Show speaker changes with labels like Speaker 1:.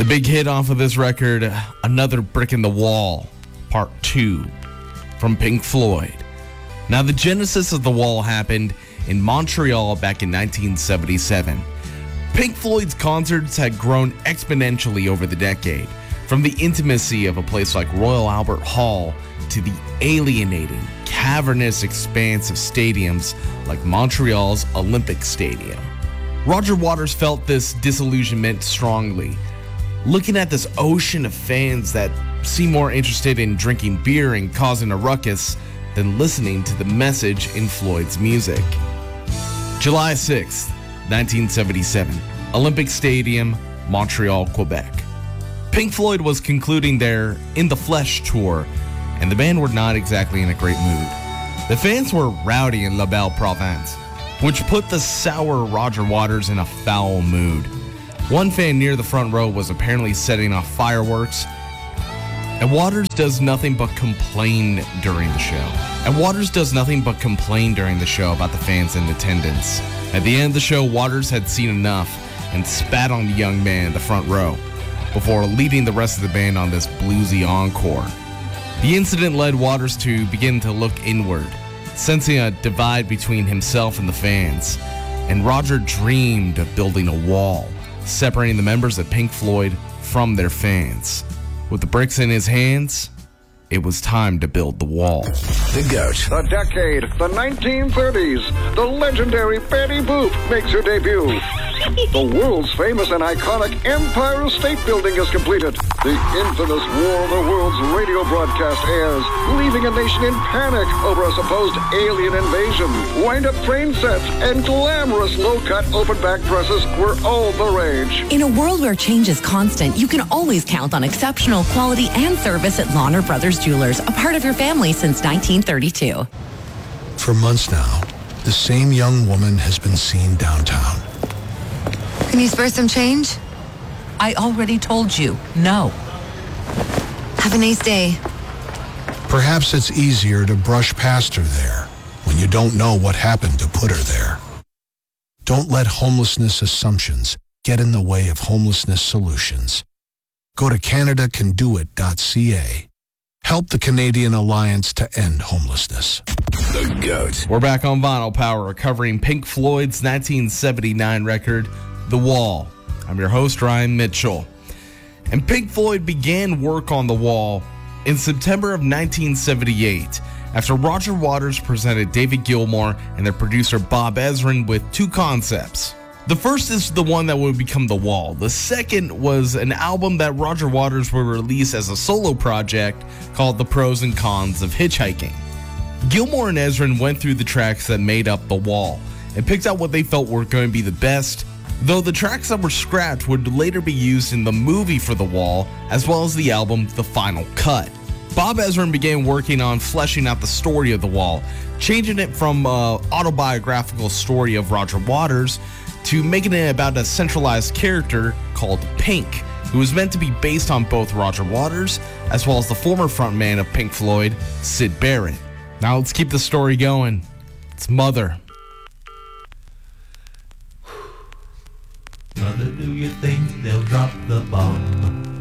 Speaker 1: The big hit off of this record, Another Brick in the Wall, Part 2, from Pink Floyd. Now, the genesis of The Wall happened in Montreal back in 1977. Pink Floyd's concerts had grown exponentially over the decade, from the intimacy of a place like Royal Albert Hall to the alienating, cavernous expanse of stadiums like Montreal's Olympic Stadium. Roger Waters felt this disillusionment strongly, looking at this ocean of fans that seemed more interested in drinking beer and causing a ruckus than listening to the message in Floyd's music. July 6th, 1977, Olympic Stadium, Montreal, Quebec. Pink Floyd was concluding their In the Flesh tour, and the band were not exactly in a great mood. The fans were rowdy in La Belle Province, which put the sour Roger Waters in a foul mood. One fan near the front row was apparently setting off fireworks, and Waters does nothing but complain during the show. about the fans in attendance. At the end of the show, Waters had seen enough and spat on the young man in the front row before leading the rest of the band on this bluesy encore. The incident led Waters to begin to look inward, sensing a divide between himself and the fans, and Roger dreamed of building a wall, separating the members of Pink Floyd from their fans. With the bricks in his hands, it was time to build the wall.
Speaker 2: The GOAT.
Speaker 3: The decade, the 1930s. The legendary Betty Boop makes her debut. The world's famous and iconic Empire State Building is completed. The infamous War of the Worlds radio broadcast airs, leaving a nation in panic over a supposed alien invasion. Wind-up train sets and glamorous low-cut open-back dresses were all the rage.
Speaker 4: In a world where change is constant, you can always count on exceptional quality and service at Lahner Brothers Jewelers, a part of your family since 1932.
Speaker 2: For months now, the same young woman has been seen downtown.
Speaker 5: Can you spare some change?
Speaker 6: I already told you, no.
Speaker 5: Have a nice day.
Speaker 2: Perhaps it's easier to brush past her there when you don't know what happened to put her there. Don't let homelessness assumptions get in the way of homelessness solutions. Go to CanadaCanDoIt.ca. Help the Canadian Alliance to End Homelessness. The GOAT.
Speaker 1: We're back on Vinyl Power, covering Pink Floyd's 1979 record, The Wall. I'm your host, Ryan Mitchell. And Pink Floyd began work on The Wall in September of 1978 after Roger Waters presented David Gilmour and their producer Bob Ezrin with two concepts. The first is the one that would become The Wall. The second was an album that Roger Waters would release as a solo project called The Pros and Cons of Hitchhiking. Gilmour and Ezrin went through the tracks that made up The Wall and picked out what they felt were going to be the best, though the tracks that were scrapped would later be used in the movie for The Wall, as well as the album The Final Cut. Bob Ezrin began working on fleshing out the story of The Wall, changing it from an autobiographical story of Roger Waters to making it about a centralized character called Pink, who was meant to be based on both Roger Waters as well as the former frontman of Pink Floyd, Syd Barrett. Now let's keep the story going. It's Mother.
Speaker 7: Mother, do you think they'll drop the bomb?